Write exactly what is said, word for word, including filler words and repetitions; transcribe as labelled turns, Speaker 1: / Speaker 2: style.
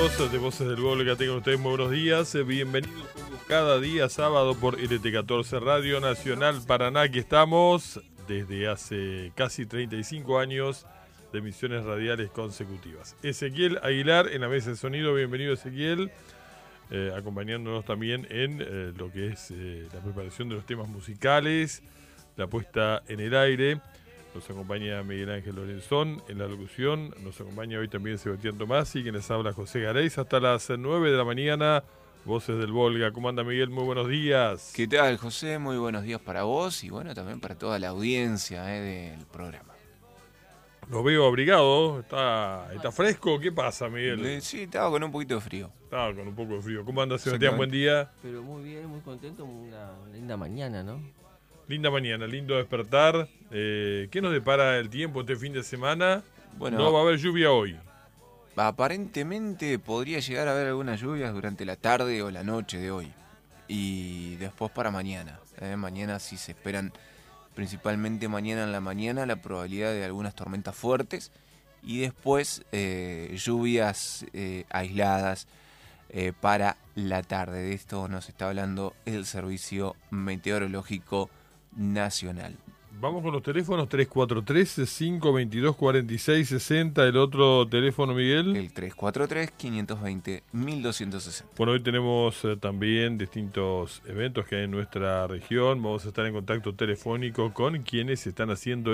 Speaker 1: amigos de Voces del Volga, tengan ustedes muy buenos días. Bienvenidos como cada día sábado por L T catorce Radio Nacional Paraná. Aquí estamos desde hace casi treinta y cinco años de emisiones radiales consecutivas. Ezequiel Aguilar en la mesa de sonido. Bienvenido, Ezequiel. Eh, acompañándonos también en eh, lo que es eh, la preparación de los temas musicales, la puesta en el aire. Nos acompaña Miguel Ángel Lorenzón en la locución. Nos acompaña hoy también Sebastián Tomás y quien les habla José Gareis. Hasta las nueve de la mañana, Voces del Volga. ¿Cómo anda, Miguel? Muy buenos días.
Speaker 2: ¿Qué tal, José? Muy buenos días para vos y bueno, también para toda la audiencia eh, del programa.
Speaker 1: Lo veo abrigado, está, está fresco. ¿Qué pasa, Miguel?
Speaker 2: Eh, sí, estaba con un poquito de frío.
Speaker 1: Estaba con un poco de frío. ¿Cómo anda, Sebastián? Buen día.
Speaker 3: Pero muy bien, muy contento, una linda mañana, ¿no?
Speaker 1: Linda mañana, lindo despertar. Eh, ¿Qué nos depara el tiempo este fin de semana?
Speaker 2: Bueno,
Speaker 1: no va a haber lluvia hoy.
Speaker 2: Aparentemente podría llegar a haber algunas lluvias durante la tarde o la noche de hoy. Y después para mañana. Eh, mañana sí se esperan, principalmente mañana en la mañana, la probabilidad de algunas tormentas fuertes. Y después eh, lluvias eh, aisladas eh, para la tarde. De esto nos está hablando el Servicio Meteorológico Nacional.
Speaker 1: Vamos con los teléfonos tres cuatro tres, cinco dos dos, cuatro seis seis cero. El otro teléfono, Miguel.
Speaker 2: El tres cuatro tres, cinco dos cero, uno dos seis cero.
Speaker 1: Bueno, hoy tenemos eh, también distintos eventos que hay en nuestra región. Vamos a estar en contacto telefónico con quienes están haciendo